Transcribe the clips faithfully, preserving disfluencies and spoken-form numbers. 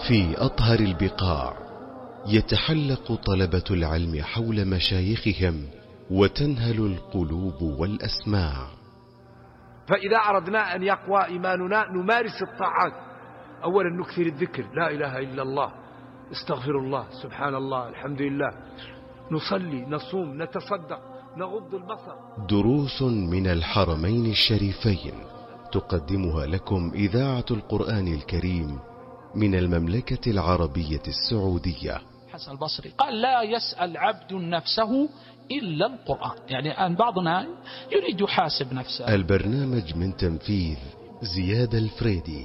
في أطهر البقاع يتحلق طلبة العلم حول مشايخهم وتنهل القلوب والأسماع. فإذا أردنا أن يقوى إيماننا نمارس الطاعات. أولا نكثر الذكر، لا إله إلا الله، استغفر الله، سبحان الله، الحمد لله، نصلي، نصوم، نتصدق، نغض البصر. دروس من الحرمين الشريفين تقدمها لكم إذاعة القرآن الكريم من المملكة العربية السعودية. حسن البصري قال: لا يسأل عبد نفسه إلا القرآن. يعني أن بعضنا يريد يحاسب نفسه. البرنامج من تنفيذ زياد الفريدي.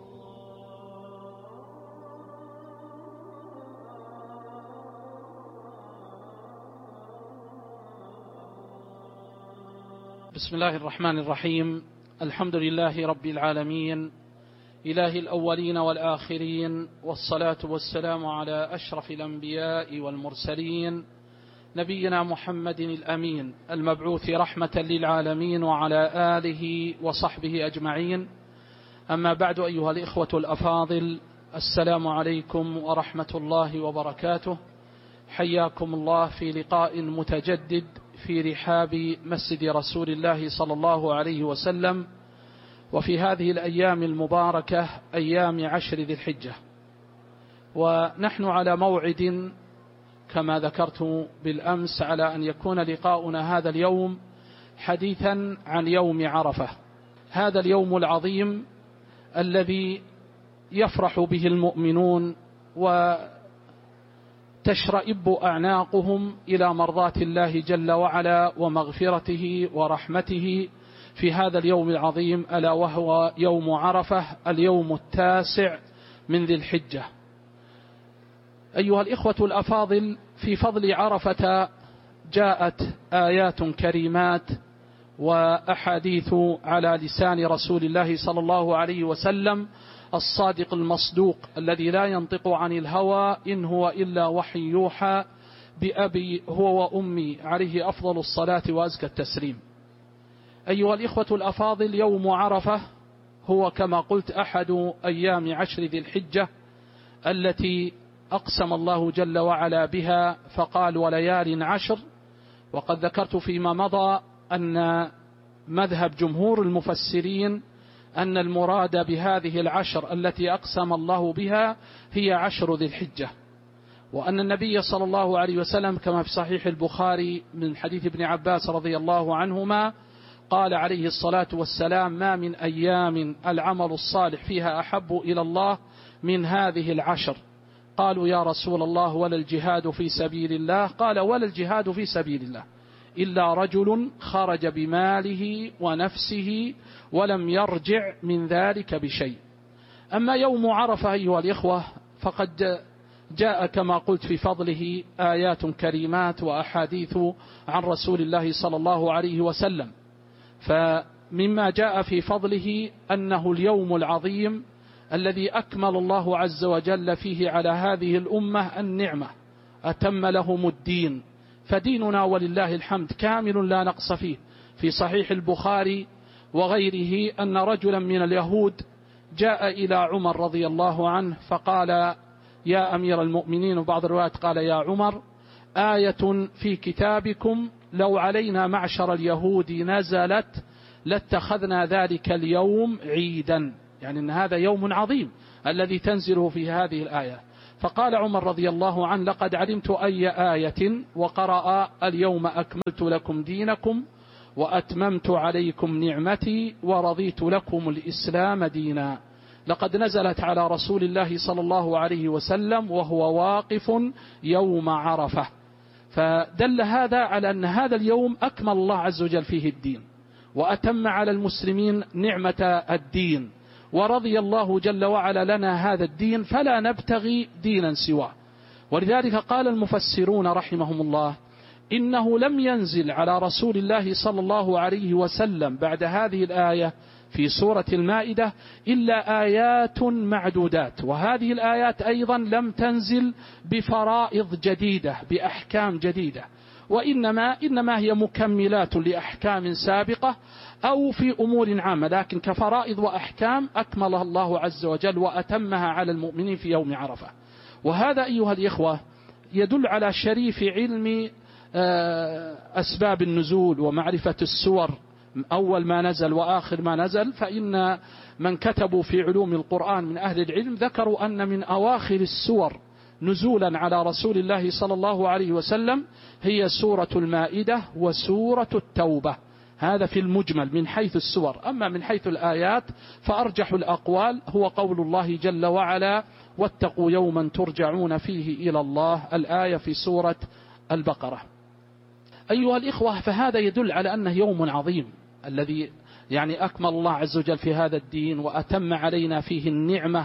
بسم الله الرحمن الرحيم. الحمد لله رب العالمين، إله الأولين والآخرين، والصلاة والسلام على أشرف الأنبياء والمرسلين، نبينا محمد الأمين المبعوث رحمة للعالمين، وعلى آله وصحبه أجمعين. أما بعد، أيها الإخوة الأفاضل، السلام عليكم ورحمة الله وبركاته. حياكم الله في لقاء متجدد في رحاب مسجد رسول الله صلى الله عليه وسلم، وفي هذه الأيام المباركة، أيام عشر ذي الحجة، ونحن على موعد كما ذكرت بالأمس على أن يكون لقاؤنا هذا اليوم حديثا عن يوم عرفة، هذا اليوم العظيم الذي يفرح به المؤمنون وتشرئب أعناقهم إلى مرضاة الله جل وعلا ومغفرته ورحمته في هذا اليوم العظيم، ألا وهو يوم عرفة، اليوم التاسع من ذي الحجة. أيها الإخوة الأفاضل، في فضل عرفة جاءت آيات كريمات وأحاديث على لسان رسول الله صلى الله عليه وسلم الصادق المصدوق الذي لا ينطق عن الهوى إن هو إلا وحي يوحى، بأبي هو وأمي عليه أفضل الصلاة وأزكى التسليم. أيها الإخوة الأفاضل، يوم عرفة هو كما قلت أحد أيام عشر ذي الحجة التي أقسم الله جل وعلا بها فقال: وليال عشر. وقد ذكرت فيما مضى أن مذهب جمهور المفسرين أن المراد بهذه العشر التي أقسم الله بها هي عشر ذي الحجة، وأن النبي صلى الله عليه وسلم كما في صحيح البخاري من حديث ابن عباس رضي الله عنهما قال عليه الصلاة والسلام: ما من أيام العمل الصالح فيها أحب إلى الله من هذه العشر. قالوا: يا رسول الله ولا الجهاد في سبيل الله؟ قال: ولا الجهاد في سبيل الله إلا رجل خرج بماله ونفسه ولم يرجع من ذلك بشيء. أما يوم عرفة أيها الإخوة فقد جاء كما قلت في فضله آيات كريمات وأحاديث عن رسول الله صلى الله عليه وسلم. فمما جاء في فضله أنه اليوم العظيم الذي أكمل الله عز وجل فيه على هذه الأمة النعمة، أتم لهم الدين، فديننا ولله الحمد كامل لا نقص فيه. في صحيح البخاري وغيره أن رجلا من اليهود جاء إلى عمر رضي الله عنه فقال: يا أمير المؤمنين، وبعض الروايات قال: يا عمر، آية في كتابكم لو علينا معشر اليهود نزلت لاتخذنا ذلك اليوم عيدا. يعني أن هذا يوم عظيم الذي تنزله في هذه الآية. فقال عمر رضي الله عنه: لقد علمت أي آية، وقرأ: اليوم أكملت لكم دينكم وأتممت عليكم نعمتي ورضيت لكم الإسلام دينا. لقد نزلت على رسول الله صلى الله عليه وسلم وهو واقف يوم عرفة. فدل هذا على أن هذا اليوم أكمل الله عز وجل فيه الدين، وأتم على المسلمين نعمة الدين، ورضي الله جل وعلا لنا هذا الدين، فلا نبتغي دينا سواه. ولذلك قال المفسرون رحمهم الله: إنه لم ينزل على رسول الله صلى الله عليه وسلم بعد هذه الآية في سورة المائدة إلا آيات معدودات، وهذه الآيات أيضا لم تنزل بفرائض جديدة بأحكام جديدة، وإنما إنما هي مكملات لأحكام سابقة أو في أمور عامة، لكن كفرائض وأحكام أكملها الله عز وجل وأتمها على المؤمنين في يوم عرفة. وهذا أيها الإخوة يدل على شريف علم أسباب النزول ومعرفة السور، أول ما نزل وآخر ما نزل. فإن من كتبوا في علوم القرآن من أهل العلم ذكروا أن من أواخر السور نزولا على رسول الله صلى الله عليه وسلم هي سورة المائدة وسورة التوبة. هذا في المجمل من حيث السور. أما من حيث الآيات فأرجح الأقوال هو قول الله جل وعلا: واتقوا يوما ترجعون فيه إلى الله، الآية في سورة البقرة. أيها الإخوة، فهذا يدل على أنه يوم عظيم الذي يعني أكمل الله عز وجل في هذا الدين وأتم علينا فيه النعمة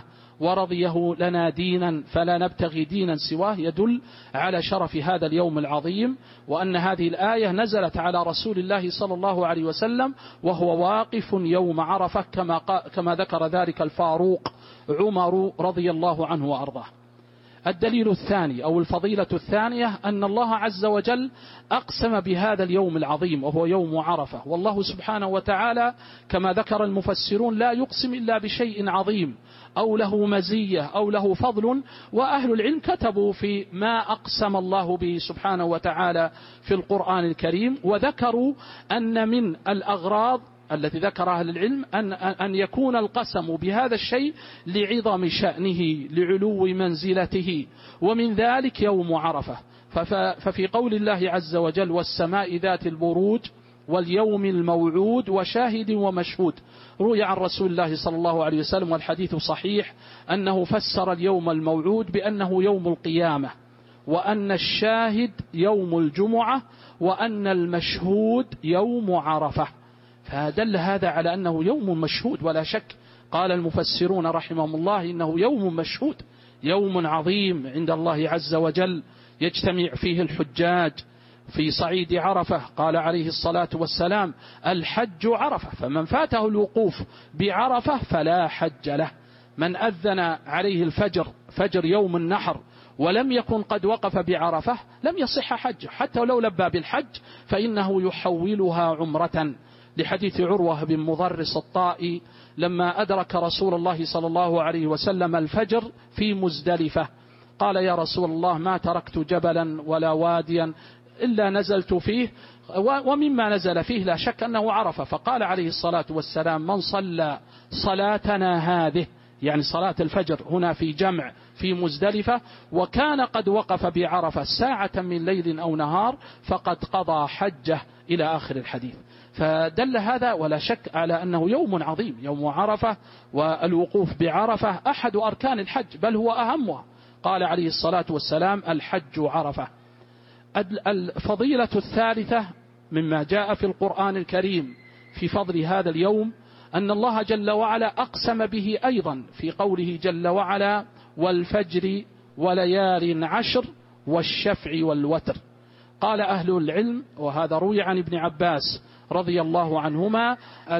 ورضيه لنا دينا فلا نبتغي دينا سواه، يدل على شرف هذا اليوم العظيم، وأن هذه الآية نزلت على رسول الله صلى الله عليه وسلم وهو واقف يوم عرفة كما, كما ذكر ذلك الفاروق عمر رضي الله عنه وأرضاه. الدليل الثاني أو الفضيلة الثانية أن الله عز وجل أقسم بهذا اليوم العظيم وهو يوم عرفة، والله سبحانه وتعالى كما ذكر المفسرون لا يقسم إلا بشيء عظيم أو له مزية أو له فضل. وأهل العلم كتبوا في ما أقسم الله به سبحانه وتعالى في القرآن الكريم، وذكروا أن من الأغراض التي ذكر أهل العلم أن, أن يكون القسم بهذا الشيء لعظم شأنه لعلو منزلته، ومن ذلك يوم عرفة. ففي قول الله عز وجل: والسماء ذات البروج واليوم الموعود وشاهد ومشهود، روي عن رسول الله صلى الله عليه وسلم والحديث صحيح أنه فسر اليوم الموعود بأنه يوم القيامة، وأن الشاهد يوم الجمعة، وأن المشهود يوم عرفة. فدل هذا على أنه يوم مشهود ولا شك. قال المفسرون رحمهم الله إنه يوم مشهود، يوم عظيم عند الله عز وجل يجتمع فيه الحجاج في صعيد عرفة. قال عليه الصلاة والسلام: الحج عرفة، فمن فاته الوقوف بعرفة فلا حج له. من أذن عليه الفجر فجر يوم النحر ولم يكن قد وقف بعرفة لم يصح حج، حتى لو لبى بالحج فإنه يحولها عمرة، لحديث عروة بن مضرس الطائي لما أدرك رسول الله صلى الله عليه وسلم الفجر في مزدلفة قال: يا رسول الله ما تركت جبلا ولا واديا إلا نزلت فيه، ومما نزل فيه لا شك أنه عرفة. فقال عليه الصلاة والسلام: من صلى صلاتنا هذه، يعني صلاة الفجر هنا في جمع في مزدلفة، وكان قد وقف بعرفة ساعة من ليل أو نهار فقد قضى حجه، إلى آخر الحديث. فدل هذا ولا شك على أنه يوم عظيم، يوم عرفة، والوقوف بعرفة أحد أركان الحج بل هو أهمها. قال عليه الصلاة والسلام: الحج عرفة. الفضيلة الثالثة مما جاء في القرآن الكريم في فضل هذا اليوم أن الله جل وعلا أقسم به أيضا في قوله جل وعلا: والفجر وليال عشر والشفع والوتر. قال أهل العلم، وهذا روي عن ابن عباس رضي الله عنهما،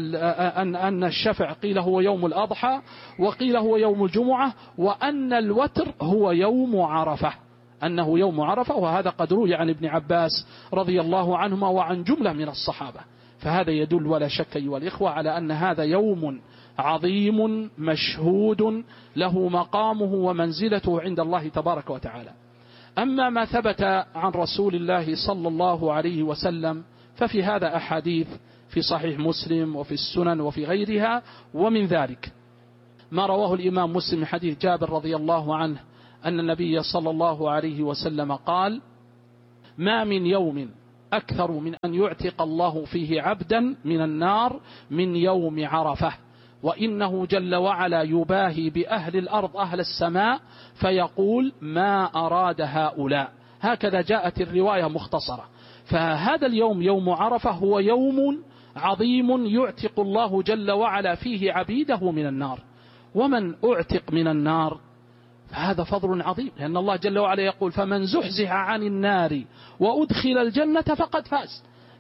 أن الشفع قيل هو يوم الأضحى وقيل هو يوم الجمعة، وأن الوتر هو يوم عرفة، أنه يوم عرفة. وهذا قد روي عن ابن عباس رضي الله عنهما وعن جملة من الصحابة. فهذا يدل ولا شك أيها الإخوة على أن هذا يوم عظيم مشهود له مقامه ومنزلته عند الله تبارك وتعالى. أما ما ثبت عن رسول الله صلى الله عليه وسلم ففي هذا أحاديث في صحيح مسلم وفي السنن وفي غيرها، ومن ذلك ما رواه الإمام مسلم من حديث جابر رضي الله عنه أن النبي صلى الله عليه وسلم قال: ما من يوم أكثر من أن يعتق الله فيه عبدا من النار من يوم عرفة، وإنه جل وعلا يباهي بأهل الأرض أهل السماء فيقول: ما أراد هؤلاء. هكذا جاءت الرواية مختصرة. فهذا اليوم يوم عرفة هو يوم عظيم يعتق الله جل وعلا فيه عبيده من النار. ومن أعتق من النار فهذا فضل عظيم، لأن الله جل وعلا يقول: فمن زحزح عن النار وأدخل الجنة فقد فاز.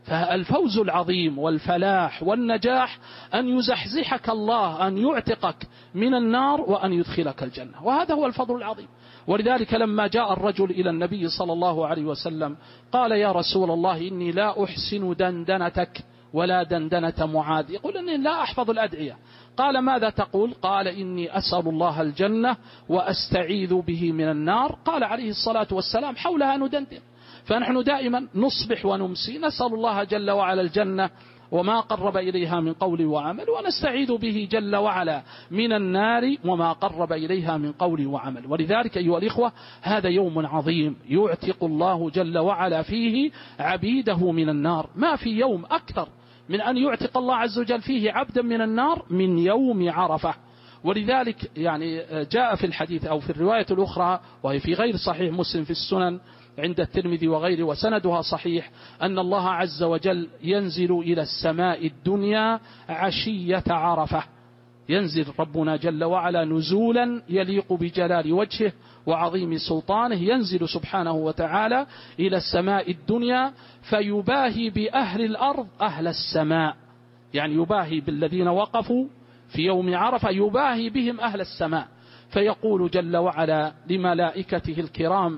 فالفوز العظيم والفلاح والنجاح أن يزحزحك الله، أن يعتقك من النار وأن يدخلك الجنة، وهذا هو الفضل العظيم. ولذلك لما جاء الرجل إلى النبي صلى الله عليه وسلم قال: يا رسول الله إني لا أحسن دندنتك ولا دندنة معاذ. يقول: إني لا أحفظ الأدعية. قال: ماذا تقول؟ قال: إني أسأل الله الجنة وأستعيذ به من النار. قال عليه الصلاة والسلام: حولها ندندن. فنحن دائما نصبح ونمسي نسأل الله جل وعلا الجنة وما قرب إليها من قول وعمل، ونستعيذ به جل وعلا من النار وما قرب إليها من قول وعمل. ولذلك أيها الإخوة هذا يوم عظيم يعتق الله جل وعلا فيه عبيده من النار. ما في يوم أكثر من أن يعتق الله عز وجل فيه عبدا من النار من يوم عرفة. ولذلك يعني جاء في الحديث أو في الرواية الأخرى وهي في غير صحيح مسلم في السنن عند الترمذي وغيره وسندها صحيح أن الله عز وجل ينزل إلى السماء الدنيا عشية عرفة. ينزل ربنا جل وعلا نزولا يليق بجلال وجهه وعظيم سلطانه، ينزل سبحانه وتعالى إلى السماء الدنيا فيباهي بأهل الأرض أهل السماء، يعني يباهي بالذين وقفوا في يوم عرفة يباهي بهم أهل السماء، فيقول جل وعلا لملائكته الكرام: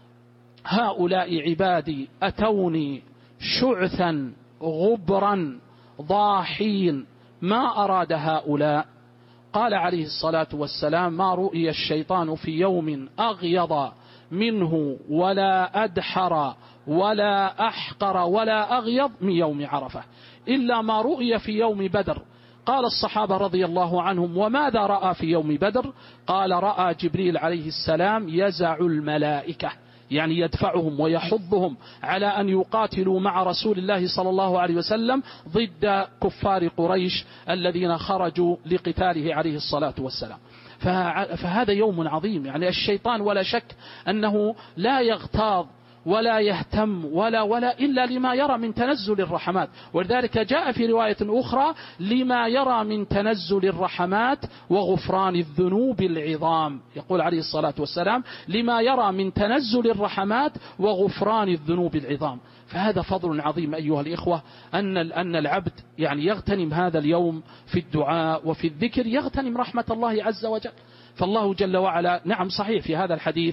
هؤلاء عبادي أتوني شعثا غبرا ضاحين ما أراد هؤلاء. قال عليه الصلاة والسلام: ما رؤي الشيطان في يوم أغيض منه ولا أدحر ولا أحقر ولا أغيض من يوم عرفة إلا ما رؤي في يوم بدر. قال الصحابة رضي الله عنهم: وماذا رأى في يوم بدر؟ قال: رأى جبريل عليه السلام يزع الملائكة، يعني يدفعهم ويحضهم على أن يقاتلوا مع رسول الله صلى الله عليه وسلم ضد كفار قريش الذين خرجوا لقتاله عليه الصلاة والسلام. فهذا يوم عظيم، يعني الشيطان ولا شك أنه لا يغتاظ ولا يهتم ولا ولا إلا لما يرى من تنزل الرحمات. ولذلك جاء في رواية أخرى: لما يرى من تنزل الرحمات وغفران الذنوب العظام. يقول عليه الصلاة والسلام: لما يرى من تنزل الرحمات وغفران الذنوب العظام. فهذا فضل عظيم أيها الإخوة أن أن العبد يعني يغتنم هذا اليوم في الدعاء وفي الذكر، يغتنم رحمة الله عز وجل. فالله جل وعلا نعم صحيح في هذا الحديث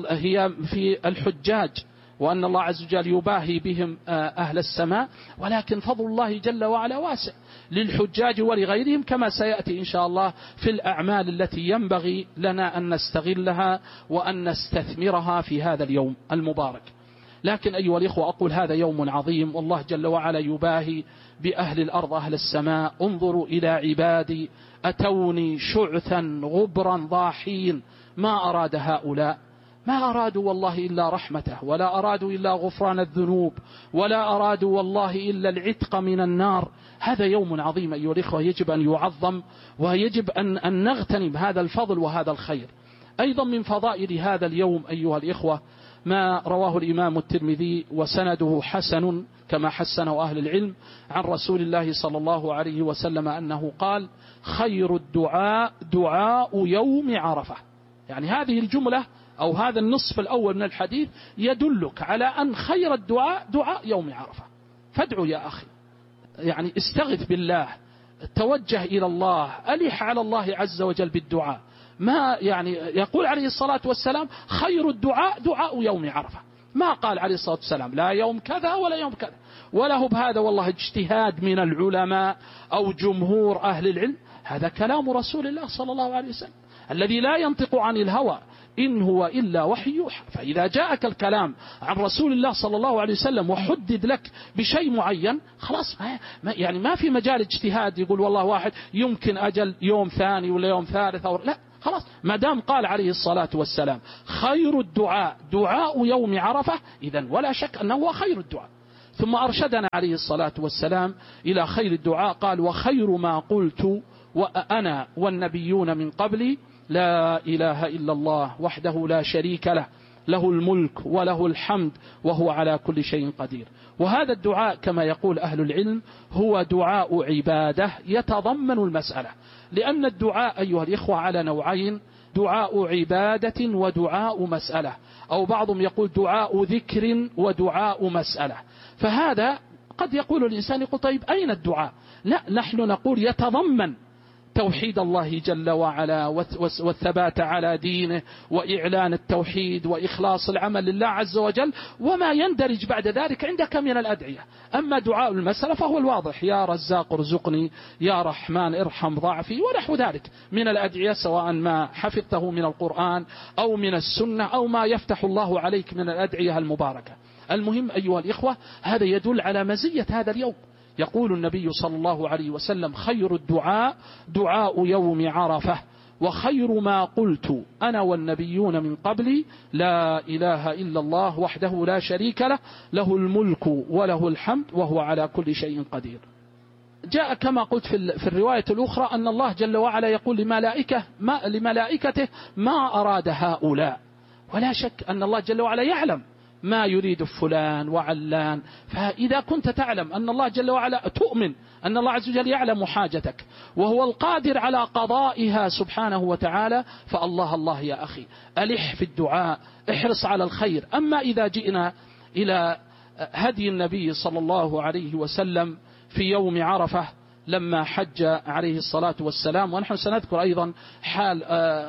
هي في الحجاج وأن الله عز وجل يباهي بهم أهل السماء، ولكن فضل الله جل وعلا واسع للحجاج ولغيرهم كما سيأتي إن شاء الله في الأعمال التي ينبغي لنا أن نستغلها وأن نستثمرها في هذا اليوم المبارك. لكن أيها الإخوة أقول هذا يوم عظيم والله جل وعلا يباهي بأهل الأرض أهل السماء: انظروا إلى عبادي أتوني شعثا غبرا ضاحين ما أراد هؤلاء. ما أرادوا والله إلا رحمته، ولا أرادوا إلا غفران الذنوب، ولا أرادوا والله إلا العتق من النار. هذا يوم عظيم أيها الإخوة يجب أن يعظم، ويجب أن, أن نغتنم هذا الفضل وهذا الخير. أيضا من فضائل هذا اليوم أيها الإخوة ما رواه الإمام الترمذي وسنده حسن كما حسنه أهل العلم عن رسول الله صلى الله عليه وسلم أنه قال: خير الدعاء دعاء يوم عرفة. يعني هذه الجملة أو هذا النصف الأول من الحديث يدلك على أن خير الدعاء دعاء يوم عرفة. فادعوا يا أخي، يعني استغث بالله، توجه إلى الله، ألح على الله عز وجل بالدعاء. ما يعني يقول عليه الصلاة والسلام: خير الدعاء دعاء يوم عرفة. ما قال عليه الصلاة والسلام لا يوم كذا ولا يوم كذا، ولا هو بهذا والله اجتهاد من العلماء أو جمهور أهل العلم. هذا كلام رسول الله صلى الله عليه وسلم الذي لا ينطق عن الهوى إن هو إلا وحي يوحى. فإذا جاءك الكلام عن رسول الله صلى الله عليه وسلم وحدد لك بشيء معين خلاص ما يعني ما في مجال اجتهاد يقول والله واحد يمكن أجل يوم ثاني ولا يوم ثالث أو لا. خلاص ما دام قال عليه الصلاة والسلام خير الدعاء دعاء يوم عرفة، إذن ولا شك أنه هو خير الدعاء. ثم أرشدنا عليه الصلاة والسلام إلى خير الدعاء، قال: وخير ما قلت وأنا والنبيون من قبلي لا إله إلا الله وحده لا شريك له له الملك وله الحمد وهو على كل شيء قدير. وهذا الدعاء كما يقول أهل العلم هو دعاء عبادة يتضمن المسألة، لأن الدعاء أيها الإخوة على نوعين: دعاء عبادة ودعاء مسألة، أو بعضهم يقول دعاء ذكر ودعاء مسألة. فهذا قد يقول الإنسان يقول طيب أين الدعاء؟ لا، نحن نقول يتضمن توحيد الله جل وعلا والثبات على دينه وإعلان التوحيد وإخلاص العمل لله عز وجل، وما يندرج بعد ذلك عندك من الأدعية. أما دعاء المسألة فهو الواضح: يا رزاق ارزقني، يا رحمن ارحم ضعفي، ونحو ذلك من الأدعية، سواء ما حفظته من القرآن أو من السنة أو ما يفتح الله عليك من الأدعية المباركة. المهم أيها الإخوة، هذا يدل على مزية هذا اليوم. يقول النبي صلى الله عليه وسلم: خير الدعاء دعاء يوم عرفة، وخير ما قلت أنا والنبيون من قبلي لا إله إلا الله وحده لا شريك له، له الملك وله الحمد وهو على كل شيء قدير. جاء كما قلت في الرواية الأخرى أن الله جل وعلا يقول لملائكة ما لملائكته: ما أراد هؤلاء. ولا شك أن الله جل وعلا يعلم ما يريد فلان وعلان. فإذا كنت تعلم أن الله جل وعلا، تؤمن أن الله عز وجل يعلم حاجتك وهو القادر على قضائها سبحانه وتعالى، فالله الله يا أخي، ألح في الدعاء، احرص على الخير. أما إذا جئنا إلى هدي النبي صلى الله عليه وسلم في يوم عرفة لما حج عليه الصلاة والسلام، ونحن سنذكر أيضا حال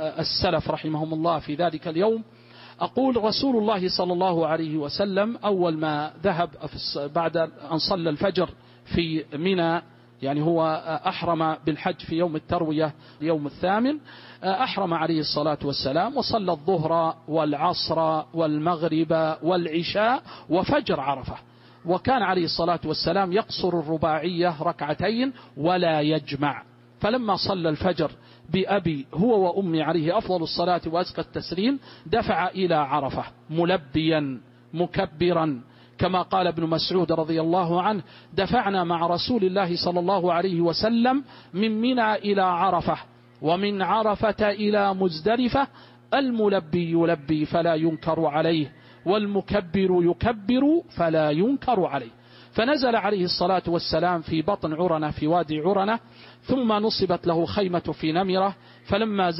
السلف رحمهم الله في ذلك اليوم. أقول رسول الله صلى الله عليه وسلم أول ما ذهب بعد أن صلى الفجر في منى، يعني هو أحرم بالحج في يوم التروية يوم الثامن، أحرم عليه الصلاة والسلام وصلى الظهر والعصر والمغرب والعشاء وفجر عرفة. وكان عليه الصلاة والسلام يقصر الرباعية ركعتين ولا يجمع. فلما صلى الفجر بأبي هو وأمي عليه أفضل الصلاة وأزكى التسليم، دفع إلى عرفة ملبيا مكبرا، كما قال ابن مسعود رضي الله عنه: دفعنا مع رسول الله صلى الله عليه وسلم من منى إلى عرفة، ومن عرفة إلى مزدلفة، الملبي يلبي فلا ينكر عليه، والمكبر يكبر فلا ينكر عليه. فنزل عليه الصلاة والسلام في بطن عرنة في وادي عرنة، ثم نصبت له خيمة في نمرة. فلما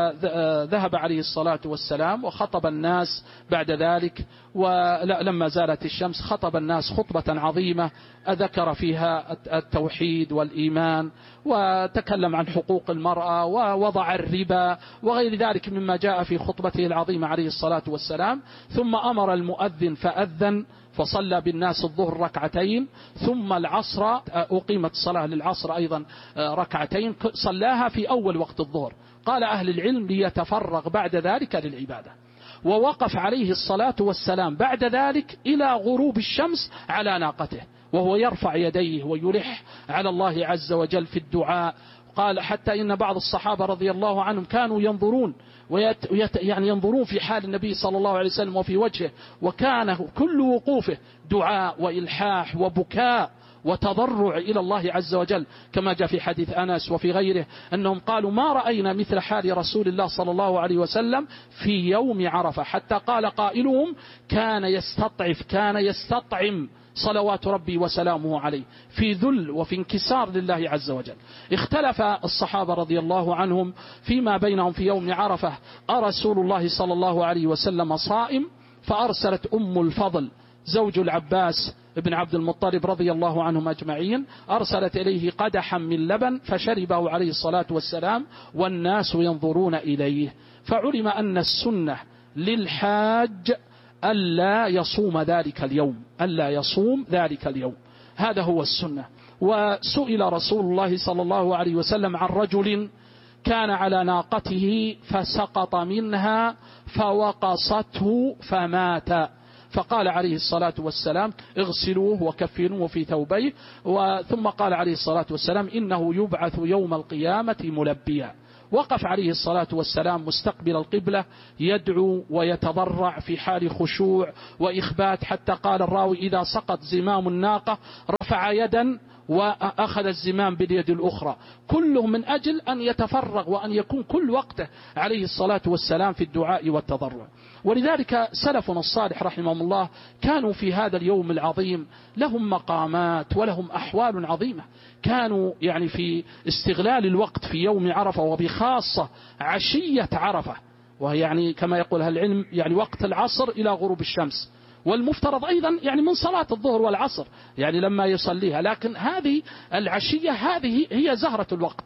ذهب عليه الصلاة والسلام وخطب الناس بعد ذلك، ولما زالت الشمس خطب الناس خطبة عظيمة أذكر فيها التوحيد والإيمان، وتكلم عن حقوق المرأة ووضع الربا وغير ذلك مما جاء في خطبته العظيمة عليه الصلاة والسلام. ثم أمر المؤذن فأذن فصلى بالناس الظهر ركعتين، ثم العصر أقيمت الصلاة للعصر أيضا ركعتين، صلاها في أول وقت الظهر. قال أهل العلم ليتفرغ بعد ذلك للعبادة. ووقف عليه الصلاة والسلام بعد ذلك إلى غروب الشمس على ناقته وهو يرفع يديه ويلح على الله عز وجل في الدعاء. قال حتى إن بعض الصحابة رضي الله عنهم كانوا ينظرون ويت يعني ينظرون في حال النبي صلى الله عليه وسلم وفي وجهه، وكان كل وقوفه دعاء وإلحاح وبكاء وتضرع إلى الله عز وجل، كما جاء في حديث أنس وفي غيره أنهم قالوا: ما رأينا مثل حال رسول الله صلى الله عليه وسلم في يوم عرفة، حتى قال قائلهم: كان يستطعف كان يستطعم صلوات ربي وسلامه عليه في ذل وفي انكسار لله عز وجل. اختلف الصحابة رضي الله عنهم فيما بينهم في يوم عرفة: أرسول الله صلى الله عليه وسلم صائم؟ فأرسلت أم الفضل زوج العباس ابن عبد المطلب رضي الله عنهم أجمعين، أرسلت إليه قدحا من لبن فشربه عليه الصلاة والسلام والناس ينظرون إليه. فعلم أن السنة للحاج ألا يصوم ذلك اليوم، ألا يصوم ذلك اليوم، هذا هو السنة. وسئل رسول الله صلى الله عليه وسلم عن رجل كان على ناقته فسقط منها فوقصته فمات، فقال عليه الصلاة والسلام: اغسلوه وكفنوه في ثوبيه. ثم قال عليه الصلاة والسلام: إنه يبعث يوم القيامة ملبيا. وقف عليه الصلاة والسلام مستقبل القبلة يدعو ويتضرع في حال خشوع وإخبات، حتى قال الراوي: إذا سقط زمام الناقة رفع يدا وأخذ الزمام باليد الأخرى، كله من أجل أن يتفرغ وأن يكون كل وقته عليه الصلاة والسلام في الدعاء والتضرع. ولذلك سلفنا الصالح رحمهم الله كانوا في هذا اليوم العظيم لهم مقامات ولهم أحوال عظيمة، كانوا يعني في استغلال الوقت في يوم عرفة وبخاصة عشية عرفة، وهي يعني كما يقول أهل العلم يعني وقت العصر إلى غروب الشمس، والمفترض أيضا يعني من صلاة الظهر والعصر يعني لما يصليها، لكن هذه العشية هذه هي زهرة الوقت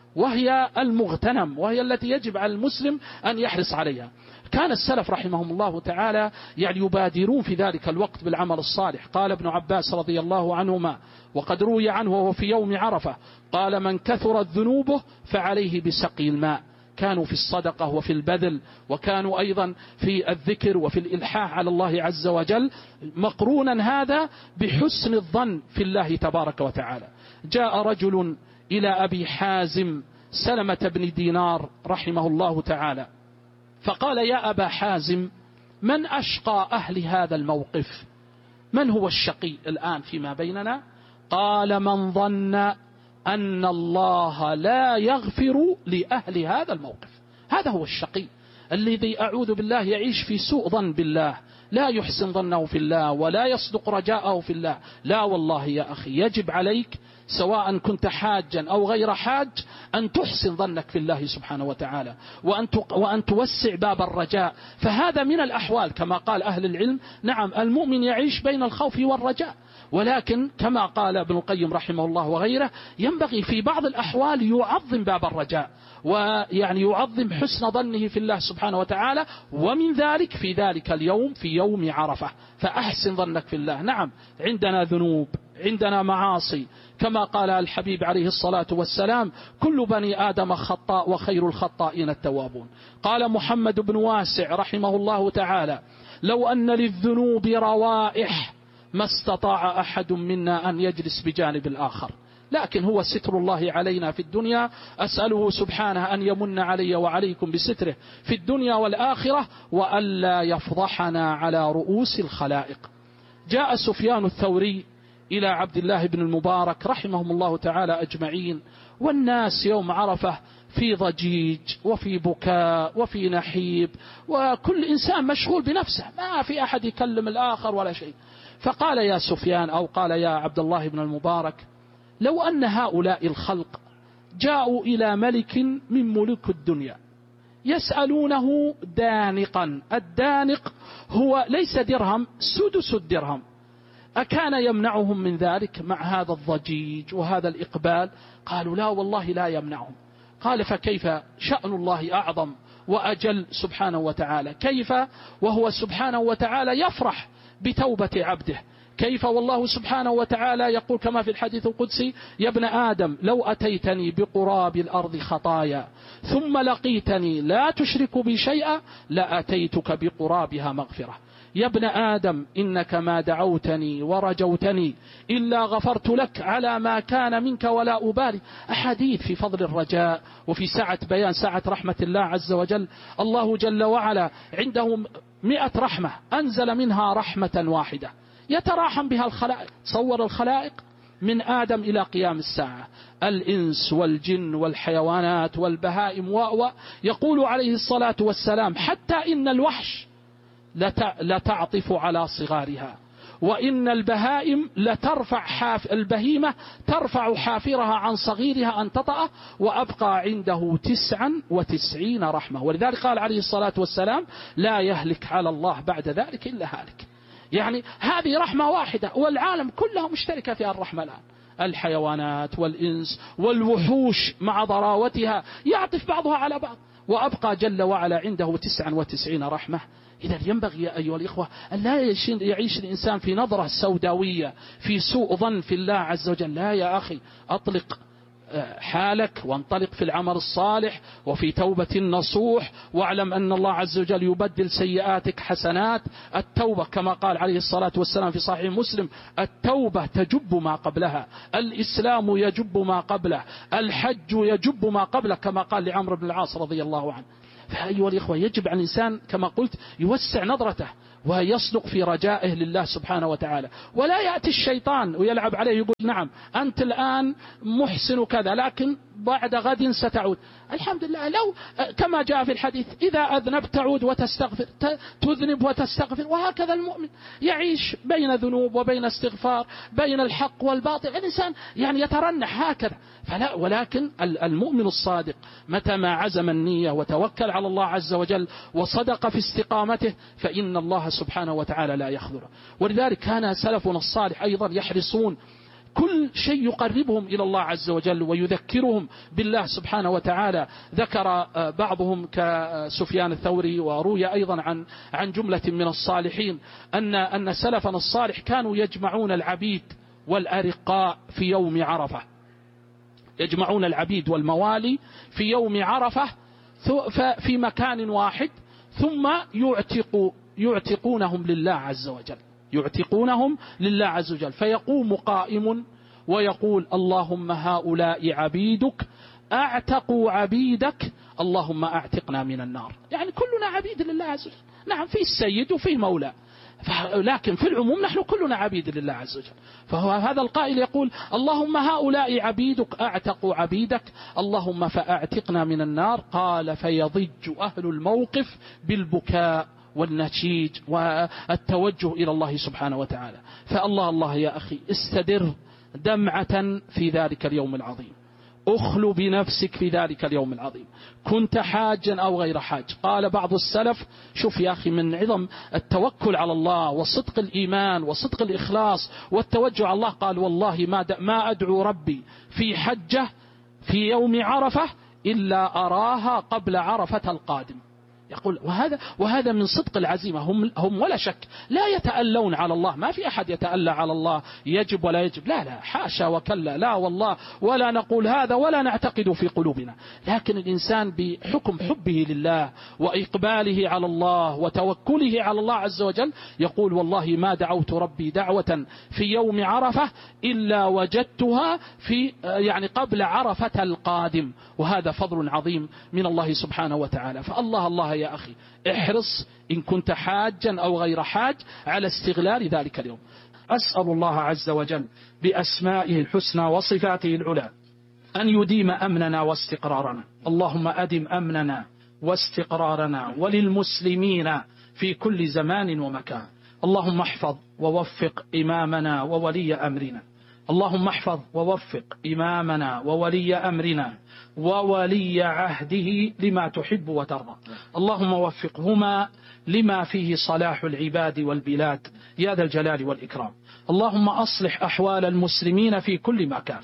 وهي المغتنم وهي التي يجب على المسلم أن يحرص عليها. كان السلف رحمهم الله تعالى يعني يبادرون في ذلك الوقت بالعمل الصالح. قال ابن عباس رضي الله عنهما وقد روي عنه وهو في يوم عرفة قال من كثرت ذنوبه فعليه بسقي الماء. كانوا في الصدقة وفي البذل، وكانوا أيضا في الذكر وفي الإلحاح على الله عز وجل، مقرونا هذا بحسن الظن في الله تبارك وتعالى. جاء رجل إلى أبي حازم سلمة بن دينار رحمه الله تعالى فقال يا أبا حازم من أشقى أهل هذا الموقف؟ من هو الشقي الآن فيما بيننا؟ قال من ظن أن الله لا يغفر لأهل هذا الموقف. هذا هو الشقي الذي أعوذ بالله يعيش في سوء ظن بالله، لا يحسن ظنه في الله ولا يصدق رجاءه في الله. لا والله يا أخي يجب عليك سواء كنت حاجا أو غير حاج أن تحسن ظنك في الله سبحانه وتعالى وأن وأن توسع باب الرجاء. فهذا من الأحوال كما قال أهل العلم. نعم المؤمن يعيش بين الخوف والرجاء، ولكن كما قال ابن القيم رحمه الله وغيره ينبغي في بعض الأحوال يعظم باب الرجاء ويعني يعظم حسن ظنه في الله سبحانه وتعالى. ومن ذلك في ذلك اليوم في يوم عرفة فأحسن ظنك في الله. نعم عندنا ذنوب، عندنا معاصي، كما قال الحبيب عليه الصلاة والسلام كل بني آدم خطاء وخير الخطائين التوابون. قال محمد بن واسع رحمه الله تعالى لو أن للذنوب روائح ما استطاع أحد منا أن يجلس بجانب الآخر، لكن هو ستر الله علينا في الدنيا. أسأله سبحانه أن يمن علي وعليكم بستره في الدنيا والآخرة وألا يفضحنا على رؤوس الخلائق. جاء سفيان الثوري إلى عبد الله بن المبارك رحمهم الله تعالى أجمعين، والناس يوم عرفة في ضجيج وفي بكاء وفي نحيب، وكل إنسان مشغول بنفسه، ما في أحد يكلم الآخر ولا شيء. فقال يا سفيان أو قال يا عبد الله بن المبارك لو أن هؤلاء الخلق جاءوا إلى ملك من ملوك الدنيا يسألونه دانقا، الدانق هو ليس درهم، سدس الدرهم، أكان يمنعهم من ذلك مع هذا الضجيج وهذا الإقبال؟ قالوا لا والله لا يمنعهم. قال فكيف؟ شأن الله أعظم وأجل سبحانه وتعالى، كيف وهو سبحانه وتعالى يفرح بتوبة عبده؟ كيف والله سبحانه وتعالى يقول كما في الحديث القدسي يا ابن آدم لو أتيتني بقراب الأرض خطايا ثم لقيتني لا تشرك بي شيئا لأتيتك بقرابها مغفرة. يا ابن آدم إنك ما دعوتني ورجوتني إلا غفرت لك على ما كان منك ولا أبالي. أحاديث في فضل الرجاء وفي سعة بيان سعة رحمة الله عز وجل. الله جل وعلا عنده مئة رحمة أنزل منها رحمة واحدة يتراحم بها الخلائق. صور الخلائق من آدم إلى قيام الساعة، الإنس والجن والحيوانات والبهائم و يقول عليه الصلاة والسلام حتى إن الوحش لتعطف على صغارها، وإن البهائم لترفع حاف البهيمة ترفع حافرها عن صغيرها أن تطأ، وأبقى عنده تسعا وتسعين رحمة. ولذلك قال عليه الصلاة والسلام لا يهلك على الله بعد ذلك إلا هالك. يعني هذه رحمة واحدة والعالم كلها مشتركة في الرحمة الآن. الحيوانات والإنس والوحوش مع ضراوتها يعطف بعضها على بعض، وأبقى جل وعلا عنده تسعا وتسعين رحمة. إذا ينبغي يا أيها الإخوة أن لا يعيش الإنسان في نظرة سوداوية في سوء ظن في الله عز وجل. لا يا أخي، أطلق حالك وانطلق في العمل الصالح وفي توبة نصوح، واعلم أن الله عز وجل يبدل سيئاتك حسنات. التوبة كما قال عليه الصلاة والسلام في صحيح مسلم التوبة تجب ما قبلها، الإسلام يجب ما قبله، الحج يجب ما قبله، كما قال لعمرو بن العاص رضي الله عنه. فأيها الإخوة يجب على الإنسان كما قلت يوسع نظرته ويصدق في رجائه لله سبحانه وتعالى، ولا يأتي الشيطان ويلعب عليه يقول نعم أنت الآن محسن كذا، لكن بعد غد ستعود. الحمد لله، لو كما جاء في الحديث إذا أذنبت تعود وتستغفر، تذنب وتستغفر، وهكذا المؤمن يعيش بين ذنوب وبين استغفار، بين الحق والباطل. الإنسان يعني يترنح هكذا. فلا، ولكن المؤمن الصادق متى ما عزم النية وتوكل على الله عز وجل وصدق في استقامته فإن الله سبحانه وتعالى لا يخذله. ولذلك كان سلفنا الصالح أيضا يحرصون كل شيء يقربهم إلى الله عز وجل ويذكرهم بالله سبحانه وتعالى. ذكر بعضهم كسفيان الثوري، وروي أيضا عن عن جملة من الصالحين أن أن سلفنا الصالح كانوا يجمعون العبيد والأرقاء في يوم عرفة، يجمعون العبيد والموالي في يوم عرفة في مكان واحد، ثم يعتق يعتقونهم لله عز وجل، يعتقونهم لله عز وجل. فيقوم قائم ويقول: اللهم هؤلاء عبيدك أعتقوا عبيدك، اللهم أعتقنا من النار. يعني كلنا عبيد لله عز وجل، نعم، في السيد وفي مولى، لكن في العموم نحن كلنا عبيد لله عز وجل. فهو هذا القائل يقول: اللهم هؤلاء عبيدك أعتقوا عبيدك، اللهم فأعتقنا من النار. قال: فيضج أهل الموقف بالبكاء والنشيج والتوجه إلى الله سبحانه وتعالى. فالله الله يا أخي، استدر دمعة في ذلك اليوم العظيم، أخلو بنفسك في ذلك اليوم العظيم، كنت حاجا أو غير حاج. قال بعض السلف: شوف يا أخي من عظم التوكل على الله وصدق الإيمان وصدق الإخلاص والتوجه على الله، قال: والله ما ما أدعو ربي في حجة في يوم عرفة إلا أراها قبل عرفة القادم. يقول وهذا وهذا من صدق العزيمة. هم هم ولا شك لا يتألون على الله، ما في أحد يتألى على الله يجب ولا يجب، لا لا، حاشا وكلا، لا والله، ولا نقول هذا ولا نعتقد في قلوبنا. لكن الإنسان بحكم حبه لله وإقباله على الله وتوكله على الله عز وجل يقول: والله ما دعوت ربي دعوة في يوم عرفة إلا وجدتها في يعني قبل عرفة القادم. وهذا فضل عظيم من الله سبحانه وتعالى. فالله الله يا أخي، احرص إن كنت حاجا أو غير حاج على استغلال ذلك اليوم. أسأل الله عز وجل بأسمائه الحسنى وصفاته العلى أن يديم أمننا واستقرارنا. اللهم أدم أمننا واستقرارنا وللمسلمين في كل زمان ومكان. اللهم احفظ ووفق إمامنا وولي أمرنا، اللهم احفظ ووفق إمامنا وولي أمرنا وولي عهده لما تحب وترضى. اللهم وفقهما لما فيه صلاح العباد والبلاد يا ذا الجلال والإكرام. اللهم أصلح أحوال المسلمين في كل مكان،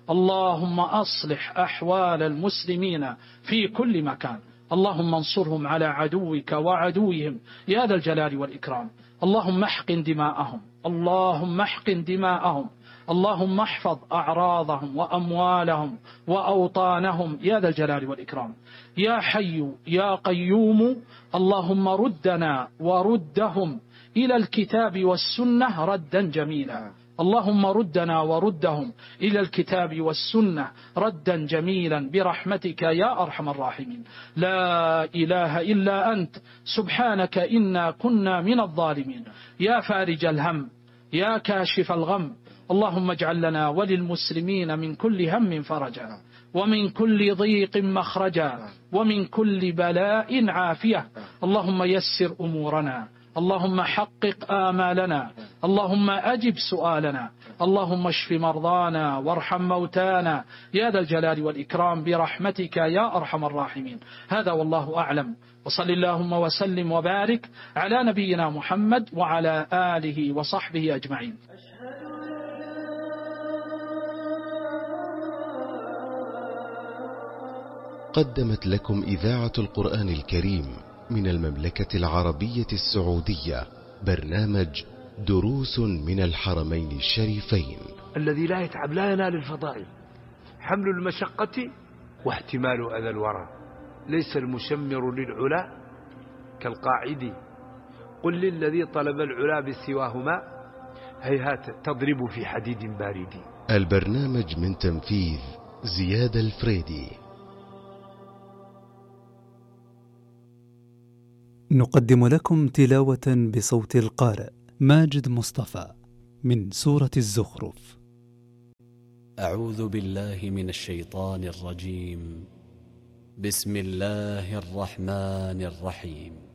اللهم أصلح أحوال المسلمين في كل مكان. اللهم انصرهم على عدوك وعدوهم يا ذا الجلال والإكرام. اللهم احقن دماءهم، اللهم احقن دماءهم، اللهم احفظ أعراضهم وأموالهم وأوطانهم يا ذا الجلال والإكرام. يا حي يا قيوم، اللهم ردنا وردهم إلى الكتاب والسنة ردا جميلا. اللهم ردنا وردهم إلى الكتاب والسنة ردا جميلا برحمتك يا أرحم الراحمين. لا إله إلا أنت سبحانك إنا كنا من الظالمين. يا فارج الهم يا كاشف الغم، اللهم اجعل لنا وللمسلمين من كل هم فرجا ومن كل ضيق مخرجا ومن كل بلاء عافية. اللهم يسر أمورنا، اللهم حقق آمالنا، اللهم أجب سؤالنا، اللهم اشف مرضانا وارحم موتانا يا ذا الجلال والإكرام برحمتك يا أرحم الراحمين. هذا والله أعلم، وصل اللهم وسلم وبارك على نبينا محمد وعلى آله وصحبه أجمعين. قدمت لكم إذاعة القرآن الكريم من المملكة العربية السعودية برنامج دروس من الحرمين الشريفين. الذي لا يتعب لا ينال الفضائل، حمل المشقة واحتمال أذى الورى، ليس المشمر للعلا كالقاعد، قل للذي طلب العلا بسواهما هيهات تضرب في حديد بارد. البرنامج من تنفيذ زياد الفريدي. نقدم لكم تلاوة بصوت القارئ ماجد مصطفى من سورة الزخرف. أعوذ بالله من الشيطان الرجيم. بسم الله الرحمن الرحيم.